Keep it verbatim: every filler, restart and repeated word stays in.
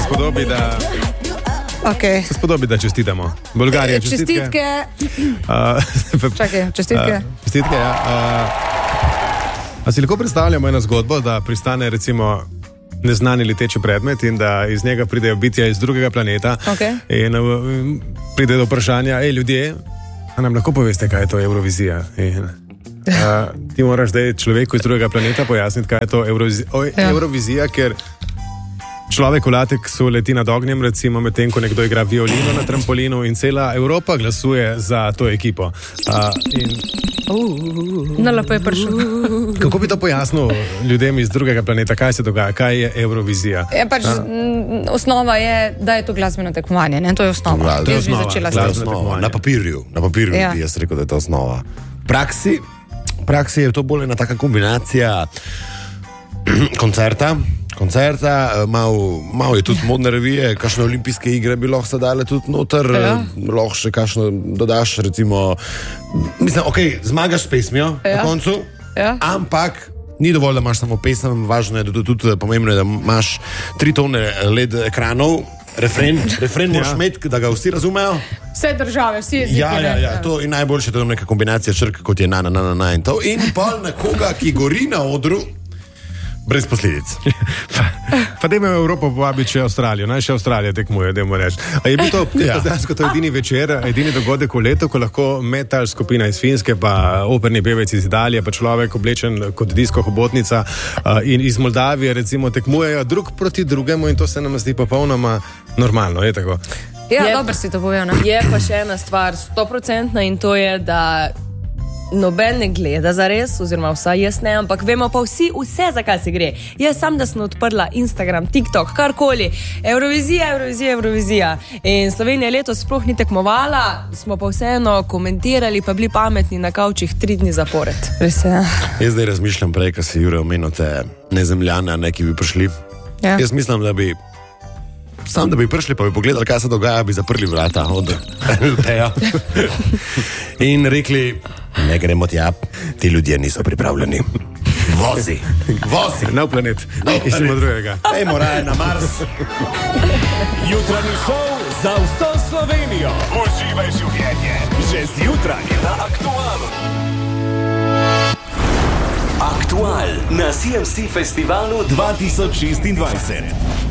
spodobi, da... Okay. Se spodobi, da čestitamo. Bolgarija, čestitke. Čestitke. Uh, Čakaj, čestitke. Uh, čestitke, ja. Uh, a si lahko predstavljamo eno zgodbo, da pristane recimo neznani leteči predmet in da iz njega pridejo bitja iz drugega planeta Okay. in uh, pride do vprašanja, ej ljudje, a nam lahko poveste, kaj je to Eurovizija? In, uh, ti moraš zdaj človeku iz drugega planeta pojasniti, kaj je to Eurovizija, o, Ja. Eurovizija, ker človek v lateksu leti nad ognjem, recimo medtem, ko nekdo igra violino na trampolinu in cela Evropa glasuje za to ekipo. Uh, in Na lepo je prišel. kako bi to pojasnil ljudem iz drugega planeta, kaj se dogaja, kaj je Eurovizija? Ja, pač, m, osnova je, da je to glasbeno tekmovanje, ne? To je osnova. Ja, to je Jaz bi osnova, začela s glasbeno tem. Osnova. tekmovanje. Na papirju, na papirju Ja. bi jaz rekel, da je to osnova. V praksi, v praksi je to bolj ena taka kombinacija koncerta, koncerta, malo mal je tudi modne revije, kakšne olimpijske igre bi lahko se dale tudi noter, Ja. lahko še kakšno dodaš, recimo, mislim, ok, zmagaš s pesmijo Ja. na koncu, Ja. ampak ni dovolj, da imaš samo pesem, važno je, da tudi, tudi pomembno je, da imaš tri tone L E D ekranov, refren, refren moraš Ja. imeti, da ga vsi razumejo. Vse države, vsi jeziki. Ja, ja, ne? ja, to je najboljše, to je neka kombinacija črk, kot je na, na, na, na, na in to. In pa nekoga, ki gori na odru, brez posledic. Pa, pa dajmo Evropo povabiti še Avstralijo, naj še Avstralija tekmuje, dajmo reči. A je bil to Ja. dejansko to edini večer, edini dogodek v letu, ko lahko metal skupina iz Finske, pa operni pevec iz Italije, pa človek oblečen kot disko hobotnica uh, in iz Moldavije recimo tekmujejo drug proti drugemu in to se nam zdi popolnoma normalno, je tako? Ja, Je- dobro si to povedal. ne? Je pa še ena stvar, stoprocentna in to je, da noben ne gleda za res, oziroma vsaj jaz ne, ampak vemo pa vsi vse, za kaj se gre. Jaz sam, da sem odprla Instagram, TikTok, karkoli, Eurovizija, Eurovizija, Eurovizija. In Slovenija letos sploh ni tekmovala, smo pa vseeno komentirali, pa bili pametni na kavčih tri dni zapored. Res je. Jaz zdaj razmišljam prej, ko si Jure omenil te nezemljane, ne, ki bi prišli. Ja. Jaz mislim, da bi sam, da bi prišli, pa bi pogledali, kaj se dogaja, bi zaprli vrata od Teja in rekli, ne gremo tja, ti ljudje niso pripravljeni. Vozi, vozi. Nov planet, iščemo drugega. Dajmo raje na Mars. Jutranji šov za vso Slovenijo. Uživaj življenje. Že zjutraj na Aktualu. Aktual na C M C Festivalu dva tisoč šestindvajset.